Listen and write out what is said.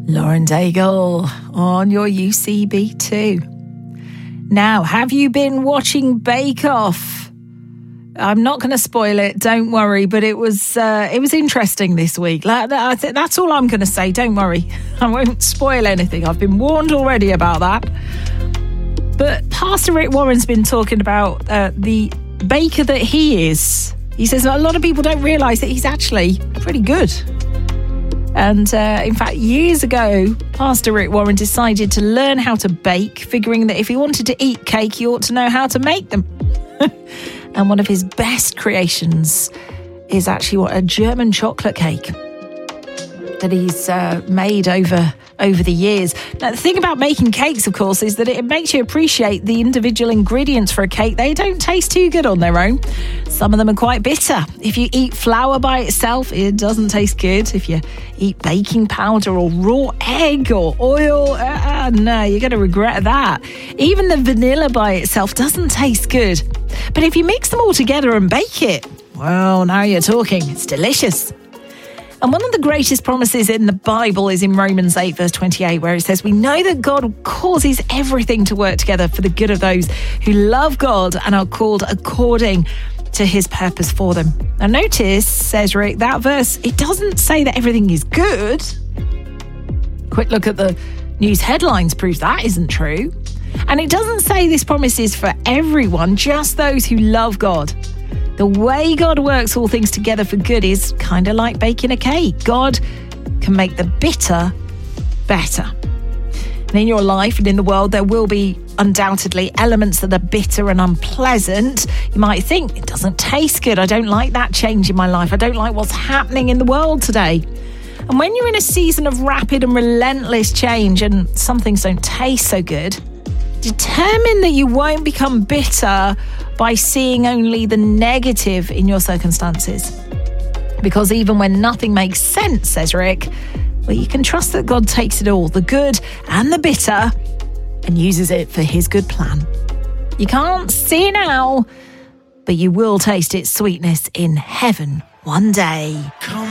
Lauren Daigle on your UCB2. Now, have you been watching Bake Off? I'm not going to spoil it, don't worry, but it was interesting this week. That's all I'm going to say, don't worry. I won't spoil anything. I've been warned already about that. But Pastor Rick Warren's been talking about the baker that he is. He says a lot of people don't realise that he's actually pretty good. And in fact, years ago, Pastor Rick Warren decided to learn how to bake, figuring that if he wanted to eat cake, he ought to know how to make them. And one of his best creations is actually a German chocolate cake that he's made over the years. Now, the thing about making cakes, of course, is that it makes you appreciate the individual ingredients for a cake. They don't taste too good on their own. Some of them are quite bitter. If you eat flour by itself, it doesn't taste good. If you eat baking powder or raw egg or oil, no, you're going to regret that. Even the vanilla by itself doesn't taste good. But if you mix them all together and bake it, well, now you're talking. It's delicious. And one of the greatest promises in the Bible is in Romans 8, verse 28, where it says, we know that God causes everything to work together for the good of those who love God and are called according to his purpose for them. Now notice, says Rick, that verse, it doesn't say that everything is good. Quick look at the news headlines proves that isn't true. And it doesn't say this promise is for everyone, just those who love God. The way God works all things together for good is kind of like baking a cake. God can make the bitter better. And in your life and in the world, there will be undoubtedly elements that are bitter and unpleasant. You might think, it doesn't taste good. I don't like that change in my life. I don't like what's happening in the world today. And when you're in a season of rapid and relentless change and some things don't taste so good, determine that you won't become bitter by seeing only the negative in your circumstances. Because even when nothing makes sense, says Rick, well, you can trust that God takes it all, the good and the bitter, and uses it for his good plan. You can't see now, but you will taste its sweetness in heaven one day.